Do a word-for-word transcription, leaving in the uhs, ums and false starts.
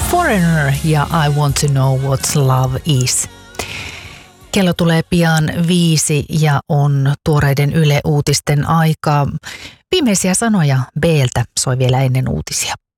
Foreigner ja I Want to Know What Love Is. Kello tulee pian viisi ja on tuoreiden Yle Uutisten aika. Viimeisiä sanoja B:ltä soi vielä ennen uutisia.